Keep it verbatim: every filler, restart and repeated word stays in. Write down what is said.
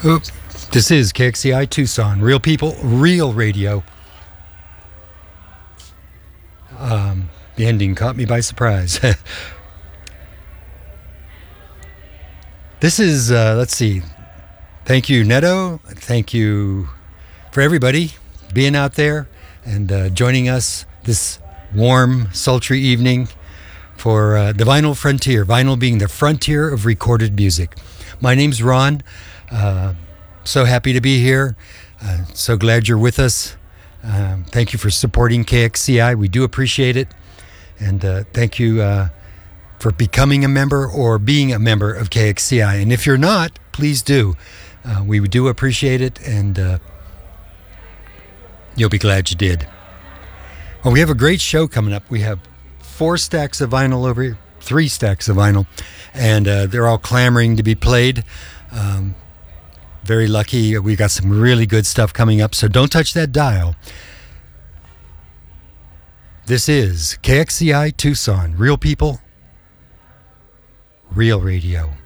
Oops. This is K X C I Tucson, real people, real radio. Um, the ending caught me by surprise. This is, uh, let's see. Thank you, Neto. Thank you for everybody being out there and uh, joining us this warm, sultry evening for uh, the Vinyl Frontier, vinyl being the frontier of recorded music. My name's Ron. Uh, so happy to be here. Uh, so glad you're with us. Um, thank you for supporting K X C I. We do appreciate it. And uh, thank you uh, for becoming a member or being a member of K X C I. And if you're not, please do. Uh, we do appreciate it, and uh, you'll be glad you did. Well, we have a great show coming up. We have four stacks of vinyl over here, three stacks of vinyl, and uh, they're all clamoring to be played. Um, very lucky. We got some really good stuff coming up, so don't touch that dial. This is K X C I Tucson, real people, real radio.